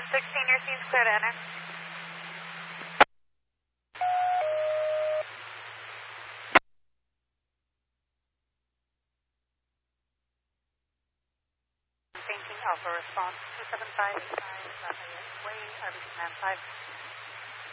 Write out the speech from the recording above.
16, your scene's clear to enter. Thinking Alpha response 27585, Lafayette Way, RBC Man 5.